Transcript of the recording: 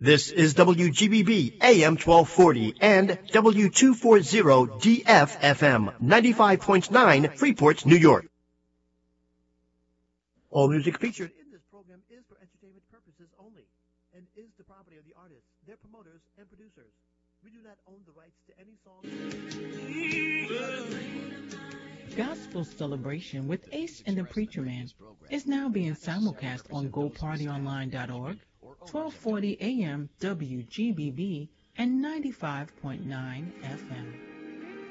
This is WGBB AM 1240 and W240 DFFM 95.9 Freeport, New York. All music featured in this program is for entertainment purposes only and is the property of the artists, their promoters, and producers. We do not own the rights to any songs. Gospel Celebration with Ace and the Preacher Man is now being simulcast on GoPartyOnline.org, 1240 AM WGBB and 95.9 FM.